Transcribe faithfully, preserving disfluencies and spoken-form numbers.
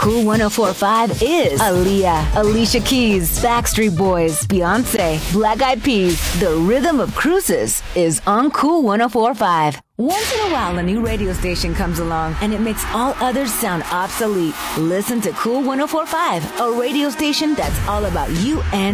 Cool one oh four point five is Aaliyah, Alicia Keys, Backstreet Boys, Beyonce, Black Eyed Peas. The rhythm of cruises is on Cool one oh four point five. Once in a while, a new radio station comes along and it makes all others sound obsolete. Listen to Cool one oh four point five, a radio station that's all about you and